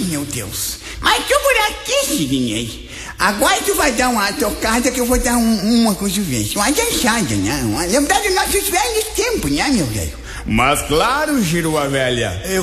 meu Deus. Mas tu por aqui, Sidney. Agora tu vai dar uma tocada que eu vou dar uma convivência. Uma dançada, né? Lembrar dos nossos velhos tempos, né, meu velho? Mas claro, Giroa velha.